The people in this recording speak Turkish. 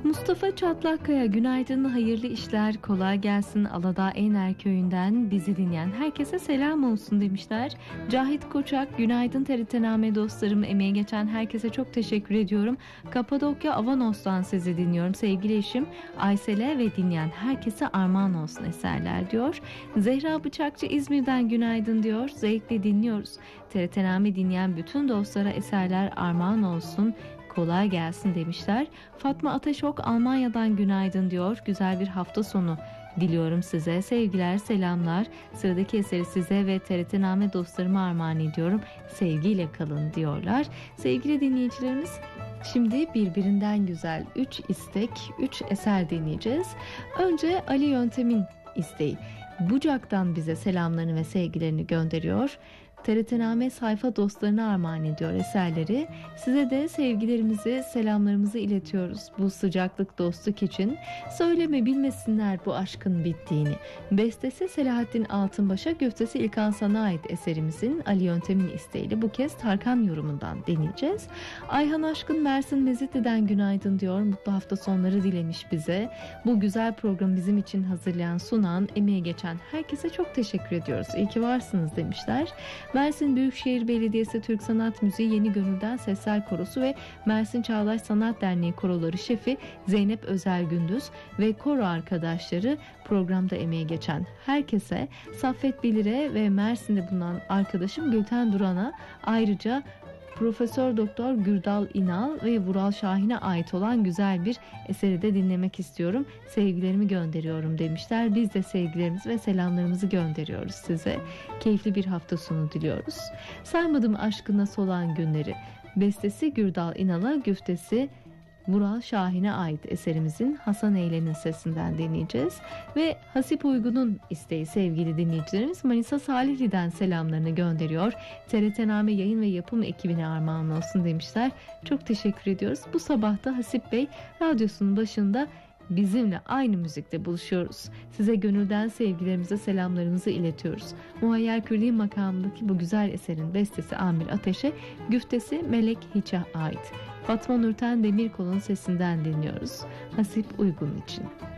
Mustafa Çatlakkaya, günaydın, hayırlı işler, kolay gelsin. Aladağ Ener köyünden bizi dinleyen herkese selam olsun demişler. Cahit Koçak, günaydın TRT dostlarım, emeğe geçen herkese çok teşekkür ediyorum. Kapadokya Avanos'tan sizi dinliyorum. Sevgili eşim Aysel'e ve dinleyen herkese armağan olsun eserler diyor. Zehra Bıçakçı İzmir'den günaydın diyor. Zevkle dinliyoruz. TRT dinleyen bütün dostlara eserler armağan olsun, kolay gelsin demişler. Fatma Ateşok Almanya'dan günaydın diyor. Güzel bir hafta sonu diliyorum size. Sevgiler, selamlar. Sıradaki eseri size ve TRT dostlarıma armağan ediyorum. Sevgiyle kalın diyorlar. Sevgili dinleyicilerimiz, şimdi birbirinden güzel 3 istek, 3 eser dinleyeceğiz. Önce Ali Yöntem'in isteği. Bucak'tan bize selamlarını ve sevgilerini gönderiyor. TRT sayfa dostlarına armağan ediyor eserleri. Size de sevgilerimizi, selamlarımızı iletiyoruz bu sıcaklık, dostluk için. Söyleme bilmesinler bu aşkın bittiğini. Bestesi Selahattin Altınbaş'a, güftesi İlkan San'a ait eserimizin Ali Yöntem'in isteğiyle bu kez Tarkan yorumundan deneyeceğiz. Ayhan Aşkın Mersin Mezitli'den günaydın diyor. Mutlu hafta sonları dilemiş bize. Bu güzel programı bizim için hazırlayan, sunan, emeğe geçen herkese çok teşekkür ediyoruz. İyi ki varsınız demişler. Mersin Büyükşehir Belediyesi Türk Sanat Müziği Yeni Gönül'den Sesler Korosu ve Mersin Çağdaş Sanat Derneği koroları şefi Zeynep Özel Gündüz ve koro arkadaşları, programda emeği geçen herkese, Saffet Bilir'e ve Mersin'de bulunan arkadaşım Gülten Duran'a, ayrıca Profesör Doktor Gürdal İnal ve Vural Şahin'e ait olan güzel bir eseri de dinlemek istiyorum. Sevgilerimi gönderiyorum demişler. Biz de sevgilerimizi ve selamlarımızı gönderiyoruz size. Keyifli bir hafta sonu diliyoruz. Saymadım aşkı nasıl olan günleri. Bestesi Gürdal İnal'a, güftesi Vural Şahin'e ait eserimizin Hasan Eylen'in sesinden deneyeceğiz. Ve Hasip Uygun'un isteği sevgili dinleyicilerimiz, Manisa Salihli'den selamlarını gönderiyor. TRT yayın ve yapım ekibine armağan olsun demişler. Çok teşekkür ediyoruz. Bu sabah da Hasip Bey radyosunun başında bizimle aynı müzikte buluşuyoruz. Size gönülden sevgilerimizi, selamlarımızı iletiyoruz. Muhayyer Külli makamındaki bu güzel eserin bestesi Amir Ateş'e, güftesi Melek Hiç'e ait. Fatma Nurten Demirkol'un sesinden dinliyoruz. Hasip Uygun için.